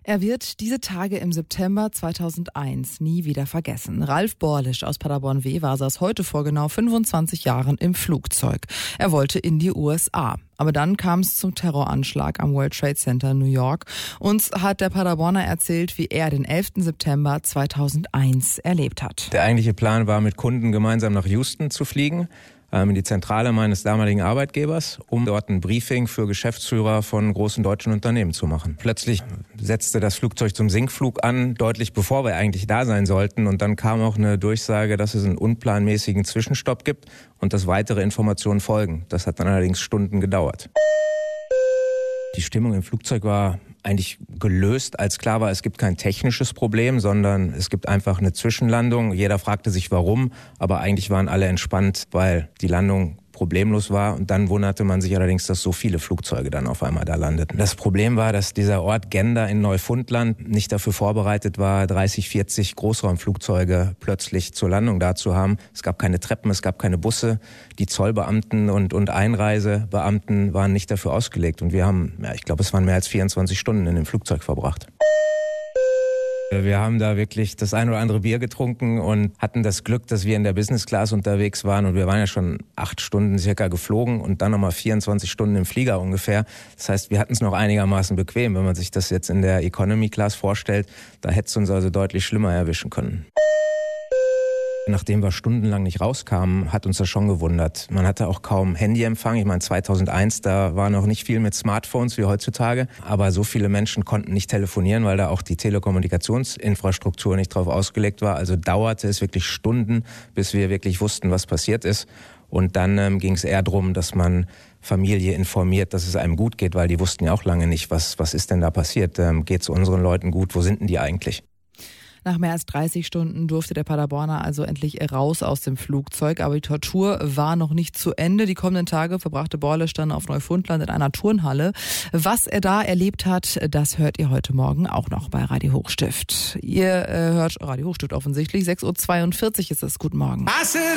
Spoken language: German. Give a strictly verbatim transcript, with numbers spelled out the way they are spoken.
Er wird diese Tage im September zweitausendeins nie wieder vergessen. Ralf Borlisch aus Paderborn-Veh saß heute vor genau fünfundzwanzig Jahren im Flugzeug. Er wollte in die U S A. Aber dann kam es zum Terroranschlag am World Trade Center in New York. Uns hat der Paderborner erzählt, wie er den elften September zweitausendeins erlebt hat. Der eigentliche Plan war, mit Kunden gemeinsam nach Houston zu fliegen, in die Zentrale meines damaligen Arbeitgebers, um dort ein Briefing für Geschäftsführer von großen deutschen Unternehmen zu machen. Plötzlich setzte das Flugzeug zum Sinkflug an, deutlich bevor wir eigentlich da sein sollten. Und dann kam auch eine Durchsage, dass es einen unplanmäßigen Zwischenstopp gibt und dass weitere Informationen folgen. Das hat dann allerdings Stunden gedauert. Die Stimmung im Flugzeug war eigentlich gelöst, als klar war, es gibt kein technisches Problem, sondern es gibt einfach eine Zwischenlandung. Jeder fragte sich, warum, aber eigentlich waren alle entspannt, weil die Landung problemlos war. Und dann wunderte man sich allerdings, dass so viele Flugzeuge dann auf einmal da landeten. Das Problem war, dass dieser Ort Genda in Neufundland nicht dafür vorbereitet war, dreißig, vierzig Großraumflugzeuge plötzlich zur Landung da zu haben. Es gab keine Treppen, es gab keine Busse. Die Zollbeamten und, und Einreisebeamten waren nicht dafür ausgelegt. Und wir haben, ja, ich glaube, es waren mehr als vierundzwanzig Stunden in dem Flugzeug verbracht. Wir haben da wirklich das ein oder andere Bier getrunken und hatten das Glück, dass wir in der Business Class unterwegs waren. Und wir waren ja schon acht Stunden circa geflogen und dann nochmal vierundzwanzig Stunden im Flieger ungefähr. Das heißt, wir hatten es noch einigermaßen bequem. Wenn man sich das jetzt in der Economy Class vorstellt, da hätte es uns also deutlich schlimmer erwischen können. Nachdem wir stundenlang nicht rauskamen, hat uns das schon gewundert. Man hatte auch kaum Handyempfang. Ich meine, zweitausendeins, da war noch nicht viel mit Smartphones wie heutzutage. Aber so viele Menschen konnten nicht telefonieren, weil da auch die Telekommunikationsinfrastruktur nicht drauf ausgelegt war. Also dauerte es wirklich Stunden, bis wir wirklich wussten, was passiert ist. Und dann ähm, ging es eher darum, dass man Familie informiert, dass es einem gut geht, weil die wussten ja auch lange nicht, was, was ist denn da passiert. Ähm, geht es unseren Leuten gut? Wo sind denn die eigentlich? Nach mehr als dreißig Stunden durfte der Paderborner also endlich raus aus dem Flugzeug. Aber die Tortur war noch nicht zu Ende. Die kommenden Tage verbrachte Borlisch dann auf Neufundland in einer Turnhalle. Was er da erlebt hat, das hört ihr heute Morgen auch noch bei Radio Hochstift. Ihr äh, hört Radio Hochstift offensichtlich. sechs Uhr zweiundvierzig ist es. Guten Morgen.